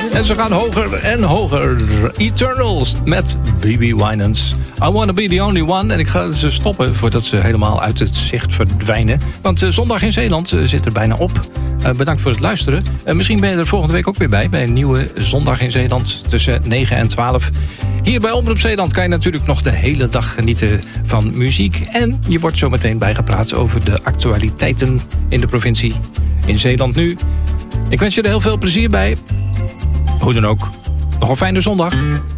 En ze gaan hoger en hoger. Eternals met B.B. Winans. I Wanna Be The Only One. En ik ga ze stoppen voordat ze helemaal uit het zicht verdwijnen. Want Zondag in Zeeland zit er bijna op. Bedankt voor het luisteren. Misschien ben je er volgende week ook weer bij een nieuwe Zondag in Zeeland tussen 9 en 12. Hier bij Omroep Zeeland kan je natuurlijk nog de hele dag genieten van muziek. En je wordt zo meteen bijgepraat over de actualiteiten in de provincie. In Zeeland nu. Ik wens je er heel veel plezier bij. Hoe dan ook. Nog een fijne zondag.